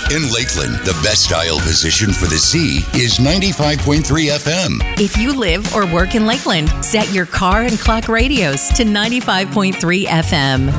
In Lakeland, the best dial position for the Z is 95.3 FM. If you live or work in Lakeland, set your car and clock radios to 95.3 FM.